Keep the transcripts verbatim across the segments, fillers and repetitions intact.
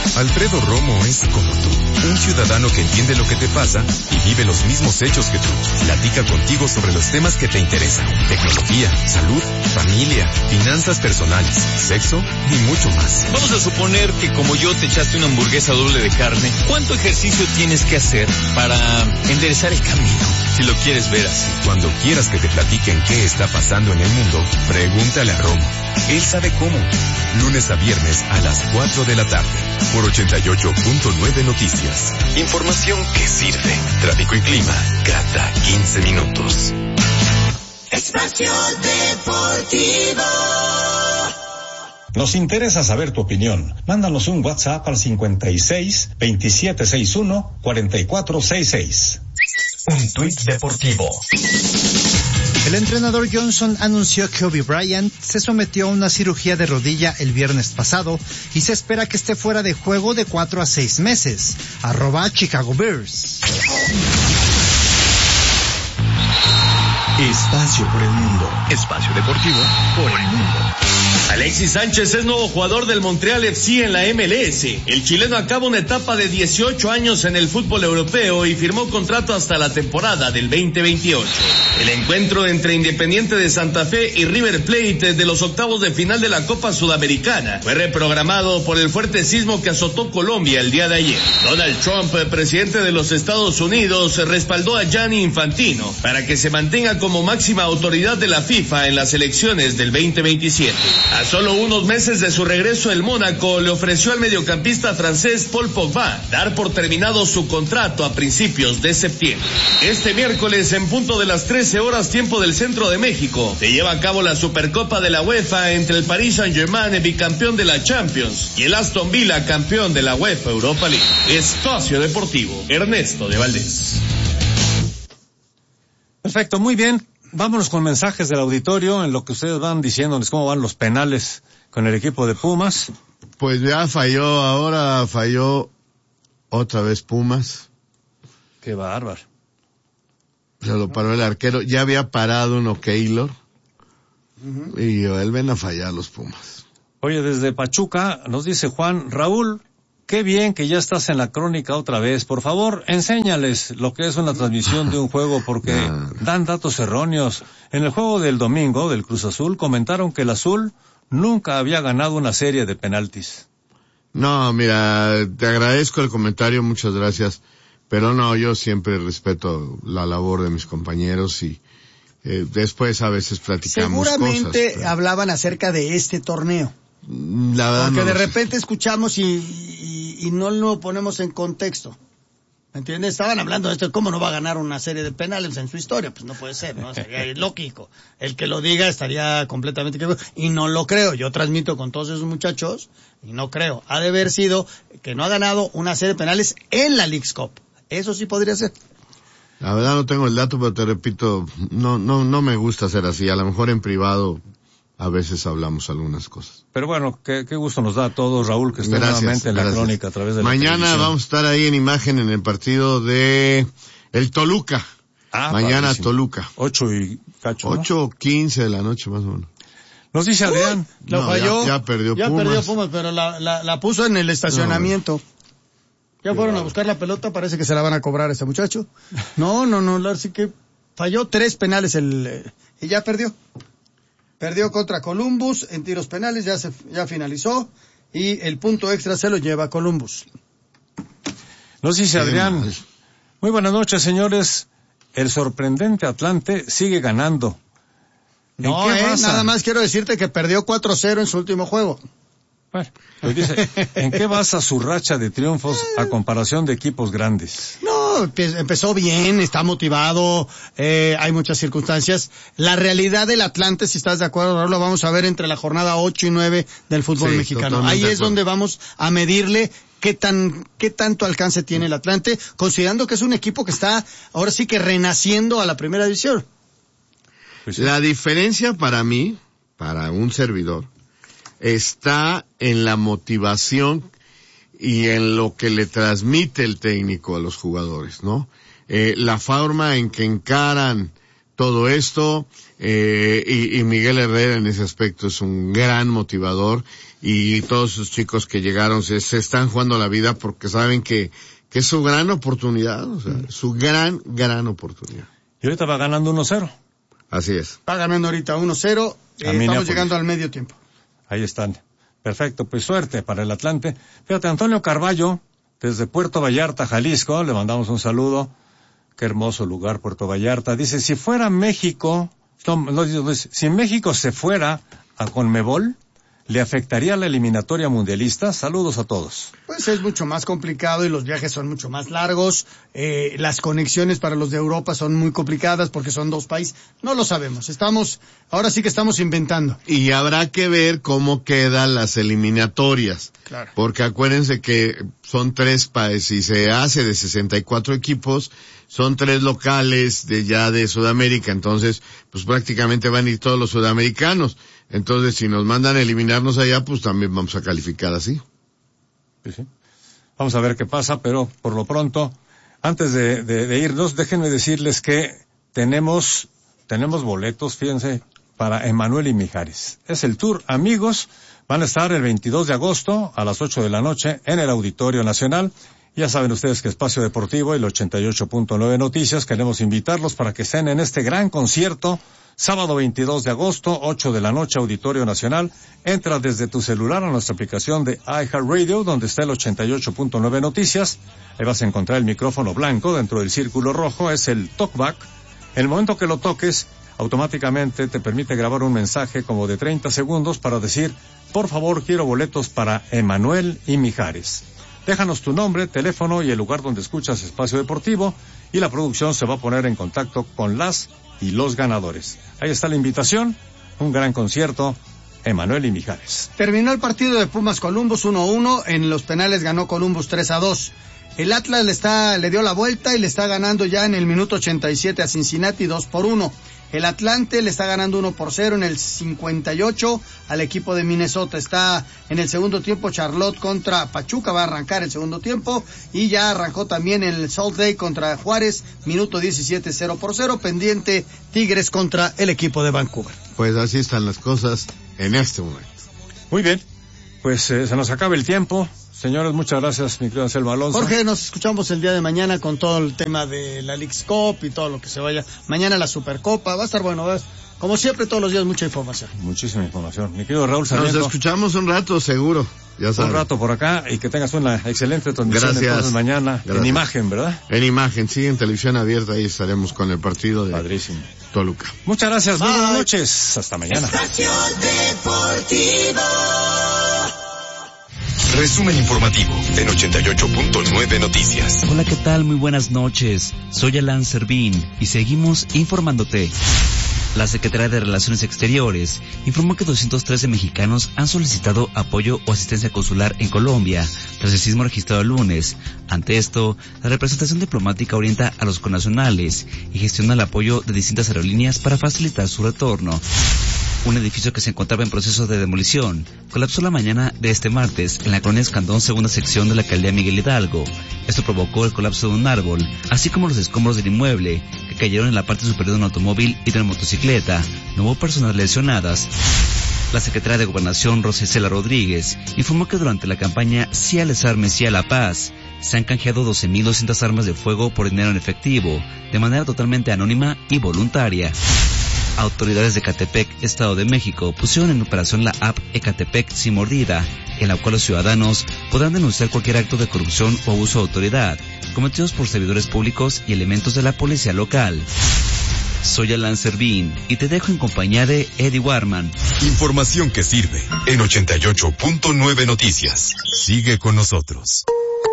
Alfredo Romo es como tú, un ciudadano que entiende lo que te pasa y vive los mismos hechos que tú. Platica contigo sobre los temas que te interesan: tecnología, salud, familia, finanzas personales, sexo y mucho más. Vamos a suponer que como yo te echaste una hamburguesa doble de carne. ¿Cuánto ejercicio tienes que hacer para enderezar el camino? Si lo quieres ver así. Cuando quieras que te platiquen qué está pasando en el mundo, pregúntale a Romo. Él sabe cómo. Lunes a viernes a las cuatro de la tarde. Por ochenta y ocho punto nueve Noticias. Información que sirve. Tráfico y clima cada quince minutos. Espacio Deportivo. Nos interesa saber tu opinión. Mándanos un WhatsApp al cincuenta y seis, veintisiete sesenta y uno, cuarenta y cuatro sesenta y seis. Un tuit deportivo. El entrenador Johnson anunció que Kobe Bryant se sometió a una cirugía de rodilla el viernes pasado y se espera que esté fuera de juego de cuatro a seis meses. Arroba Chicago Bears. Espacio por el mundo. Espacio deportivo por el mundo. Alexis Sánchez es nuevo jugador del Montreal F C en la M L S. El chileno acaba una etapa de dieciocho años en el fútbol europeo y firmó contrato hasta la temporada del veinte veintiocho. El encuentro entre Independiente de Santa Fe y River Plate de los octavos de final de la Copa Sudamericana fue reprogramado por el fuerte sismo que azotó Colombia el día de ayer. Donald Trump, presidente de los Estados Unidos, respaldó a Gianni Infantino para que se mantenga como máxima autoridad de la FIFA en las elecciones del veinte veintisiete. A solo unos meses de su regreso, el Mónaco le ofreció al mediocampista francés Paul Pogba dar por terminado su contrato a principios de septiembre. Este miércoles, en punto de las trece horas tiempo del centro de México, se lleva a cabo la Supercopa de la UEFA entre el Paris Saint-Germain, bicampeón de la Champions, y el Aston Villa, campeón de la UEFA Europa League. Espacio Deportivo, Ernesto de Valdés. Perfecto, muy bien. Vámonos con mensajes del auditorio en lo que ustedes van diciéndoles cómo van los penales con el equipo de Pumas. Pues ya falló, ahora falló otra vez Pumas. Qué bárbaro. Se lo paró el arquero, ya había parado uno Keylor, uh-huh. Y vuelven a fallar los Pumas. Oye, desde Pachuca nos dice Juan, Raúl, qué bien que ya estás en la crónica otra vez. Por favor, enséñales lo que es una transmisión de un juego porque dan datos erróneos. En el juego del domingo del Cruz Azul comentaron que el Azul nunca había ganado una serie de penaltis. No, mira, te agradezco el comentario, muchas gracias. Pero no, yo siempre respeto la labor de mis compañeros y eh, después a veces platicamos cosas. Seguramente pero... hablaban acerca de este torneo. La verdad Porque no de sé. repente escuchamos y, y, y no lo ponemos en contexto. ¿Me entiendes? Estaban hablando de esto, ¿cómo no va a ganar una serie de penales en su historia? Pues no puede ser, ¿no? Sería ilógico. El que lo diga estaría completamente equivocado. Y no lo creo. Yo transmito con todos esos muchachos y no creo. Ha de haber sido que no ha ganado una serie de penales en la Leagues Cup. Eso sí podría ser. La verdad no tengo el dato, pero te repito, no, no, no me gusta ser así. A lo mejor en privado a veces hablamos algunas cosas. Pero bueno, qué, qué gusto nos da a todos, Raúl, que esté Gracias, nuevamente en gracias. la crónica a través de la Mañana televisión. vamos a estar ahí en imagen en el partido de el Toluca. Ah, Mañana padrísimo. Toluca. Ocho y cacho, ¿no? Ocho o quince de la noche más o menos. Nos dice Adrián. Uh, lo no, falló. Ya, ya perdió ya Pumas. perdió Pumas, pero la, la, la puso en el estacionamiento. No, ya fueron a buscar la pelota, parece que se la van a cobrar a este muchacho. No, no, no, así que falló tres penales el eh, y ya perdió. Perdió contra Columbus en tiros penales, ya se ya finalizó y el punto extra se lo lleva Columbus. Nos dice Adrián. Muy buenas noches, señores. El sorprendente Atlante sigue ganando. ¿En No, qué eh, basa? nada más quiero decirte que perdió cuatro cero en su último juego. Bueno, pues dice, ¿en qué basa su racha de triunfos a comparación de equipos grandes? No, empezó bien, está motivado, eh, hay muchas circunstancias. La realidad del Atlante, si estás de acuerdo, ahora lo vamos a ver entre la jornada ocho y nueve del fútbol Sí, mexicano. Ahí es donde vamos a medirle qué tan, qué tanto alcance tiene el Atlante, considerando que es un equipo que está ahora sí que renaciendo a la primera división. Pues sí. La diferencia para mí, para un servidor, está en la motivación y en lo que le transmite el técnico a los jugadores, ¿no? Eh, la forma en que encaran todo esto, eh, y, y Miguel Herrera en ese aspecto es un gran motivador, y todos esos chicos que llegaron se, se están jugando la vida porque saben que, que es su gran oportunidad, o sea, su gran, gran oportunidad. Y ahorita va ganando uno cero. Así es. Está ganando ahorita uno cero, eh, estamos llegando al medio tiempo. Ahí están. Perfecto, pues suerte para el Atlante. Fíjate, Antonio Carballo, desde Puerto Vallarta, Jalisco, le mandamos un saludo. Qué hermoso lugar, Puerto Vallarta. Dice, si fuera México, no, no, no, si México se fuera a Conmebol, ¿le afectaría la eliminatoria mundialista? Saludos a todos. Pues es mucho más complicado y los viajes son mucho más largos. Eh, las conexiones para los de Europa son muy complicadas porque son dos países. No lo sabemos. Estamos, ahora sí que estamos inventando. Y habrá que ver cómo quedan las eliminatorias. Claro. Porque acuérdense que son tres países y se hace de sesenta y cuatro equipos, son tres locales de ya de Sudamérica, entonces pues prácticamente van a ir todos los sudamericanos. Entonces, si nos mandan a eliminarnos allá, pues también vamos a calificar así. Sí, sí. Vamos a ver qué pasa, pero por lo pronto, antes de, de, de irnos, déjenme decirles que tenemos, tenemos boletos, fíjense, para Emanuel y Mijares. Es el tour Amigos, van a estar el veintidós de agosto a las ocho de la noche en el Auditorio Nacional. Ya saben ustedes que Espacio Deportivo y el ochenta y ocho punto nueve Noticias queremos invitarlos para que estén en este gran concierto. Sábado veintidós de agosto, ocho de la noche, Auditorio Nacional. Entra desde tu celular a nuestra aplicación de iHeartRadio, donde está el ochenta y ocho punto nueve Noticias. Ahí vas a encontrar el micrófono blanco dentro del círculo rojo, es el talkback. En el momento que lo toques, automáticamente te permite grabar un mensaje como de treinta segundos para decir, por favor, quiero boletos para Emanuel y Mijares. Déjanos tu nombre, teléfono y el lugar donde escuchas Espacio Deportivo, y la producción se va a poner en contacto con las y los ganadores. Ahí está la invitación, un gran concierto, Emanuel y Mijares. Terminó el partido de Pumas Columbus uno a uno, en los penales ganó Columbus tres a dos. El Atlas le está, le dio la vuelta y le está ganando ya en el minuto ochenta y siete a Cincinnati dos por uno. El Atlante le está ganando uno por cero en el cincuenta y ocho al equipo de Minnesota. Está en el segundo tiempo Charlotte contra Pachuca, va a arrancar el segundo tiempo, y ya arrancó también el Salt Lake contra Juárez, minuto diecisiete, cero por cero, pendiente Tigres contra el equipo de Vancouver. Pues así están las cosas en este momento. Muy bien, pues eh, se nos acaba el tiempo. Señores, muchas gracias, mi querido Anselmo Alonso. Jorge, nos escuchamos el día de mañana con todo el tema de la Leagues Cup y todo lo que se vaya. Mañana la Supercopa, va a estar bueno, ¿ves? Como siempre, todos los días mucha información. Muchísima información. Mi querido Raúl Sarmiento. Nos escuchamos un rato, seguro. Ya sabes. Un rato por acá y que tengas una excelente transmisión. Gracias. Entonces mañana Gracias. En imagen, ¿verdad? En imagen, sí, en televisión abierta, ahí estaremos con el partido de Padrísimo. Toluca. Muchas gracias, Bye. muy buenas noches. Hasta mañana. Espacio Deportivo. Resumen informativo en ochenta y ocho punto nueve Noticias. Hola, ¿qué tal? Muy buenas noches. Soy Alan Servín y seguimos informándote. La Secretaría de Relaciones Exteriores informó que doscientos trece mexicanos han solicitado apoyo o asistencia consular en Colombia tras el sismo registrado el lunes. Ante esto, la representación diplomática orienta a los connacionales y gestiona el apoyo de distintas aerolíneas para facilitar su retorno. Un edificio que se encontraba en proceso de demolición colapsó la mañana de este martes en la colonia Escandón, segunda sección de la alcaldía Miguel Hidalgo. Esto provocó el colapso de un árbol, así como los escombros del inmueble, que cayeron en la parte superior de un automóvil y de una motocicleta. No hubo personas lesionadas. La secretaria de Gobernación, Rosa Isela Rodríguez, informó que durante la campaña Sí a las Armas, Sí a la Paz, se han canjeado doce mil doscientas armas de fuego por dinero en efectivo, de manera totalmente anónima y voluntaria. Autoridades de Ecatepec, Estado de México, pusieron en operación la app Ecatepec Sin Mordida, en la cual los ciudadanos podrán denunciar cualquier acto de corrupción o abuso de autoridad cometidos por servidores públicos y elementos de la policía local. Soy Alan Servín y te dejo en compañía de Eddie Warman. Información que sirve en ochenta y ocho punto nueve Noticias. Sigue con nosotros.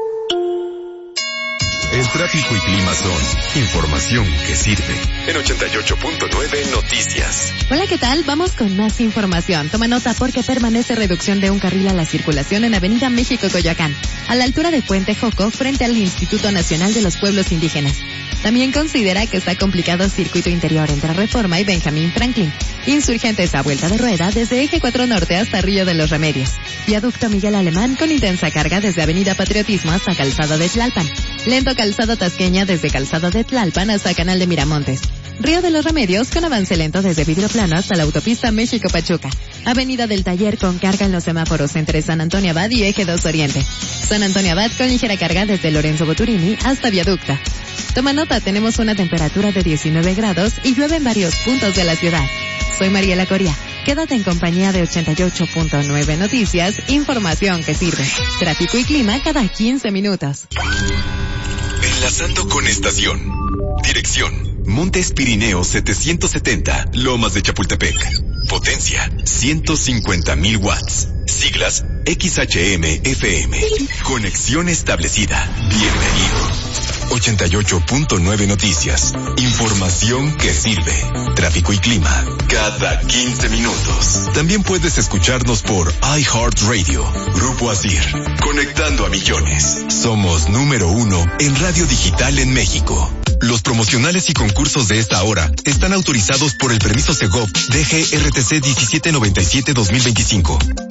El tráfico y clima son información que sirve en ochenta y ocho punto nueve Noticias. Hola, ¿qué tal? Vamos con más información. Toma nota porque permanece reducción de un carril a la circulación en Avenida México-Coyoacán, a la altura de Puente Joco, frente al Instituto Nacional de los Pueblos Indígenas. También considera que está complicado circuito interior entre Reforma y Benjamín Franklin. Insurgentes a vuelta de rueda desde Eje cuatro Norte hasta Río de los Remedios. Viaducto Miguel Alemán con intensa carga desde Avenida Patriotismo hasta Calzada de Tlalpan. Lento Calzada Tasqueña desde Calzada de Tlalpan hasta Canal de Miramontes. Río de los Remedios con avance lento desde Vidroplano hasta la autopista México-Pachuca. Avenida del Taller con carga en los semáforos entre San Antonio Abad y Eje dos Oriente. San Antonio Abad con ligera carga desde Lorenzo Boturini hasta Viaducto. Toma nota, tenemos una temperatura de diecinueve grados y llueve en varios puntos de la ciudad. Soy Mariela Coria. Quédate en compañía de ochenta y ocho punto nueve Noticias, información que sirve. Tráfico y clima cada quince minutos. Enlazando con estación. Dirección: Montes Pirineos setecientos setenta, Lomas de Chapultepec. Potencia: ciento cincuenta mil watts. Siglas: X H M F M. Conexión establecida. Bienvenido. ochenta y ocho punto nueve Noticias. Información que sirve. Tráfico y clima cada quince minutos. También puedes escucharnos por iHeartRadio. Grupo Asir. Conectando a millones. Somos número uno en radio digital en México. Los promocionales y concursos de esta hora están autorizados por el permiso Segov D G R T C diecisiete noventa y siete dos mil veinticinco.